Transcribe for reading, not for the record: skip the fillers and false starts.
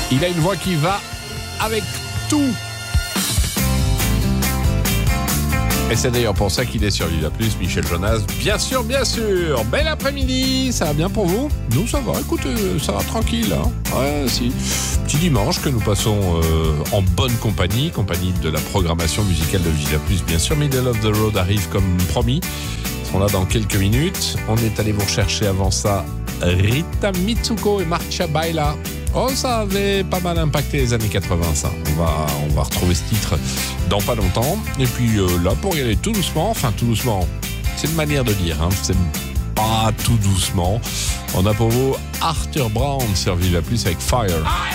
Il a une voix qui va avec tout. Et c'est d'ailleurs pour ça qu'il est sur Viva Plus, Michel Jonas. Bien sûr, bien sûr. Bel après-midi, ça va bien pour vous? Nous, ça va. Écoutez, ça va tranquille. Hein, ouais, si. Petit dimanche que nous passons en bonne compagnie de la programmation musicale de Viva Plus. Bien sûr, Middle of the Road arrive comme promis. Ils sont là dans quelques minutes. On est allé vous rechercher avant ça Rita Mitsuko et Marcia Baila. Oh, ça avait pas mal impacté les années 80, ça. On va retrouver ce titre dans pas longtemps. Et puis là, pour y aller tout doucement, c'est une manière de dire, hein, c'est pas tout doucement. On a pour vous Arthur Brown sur Viva Plus avec Fire.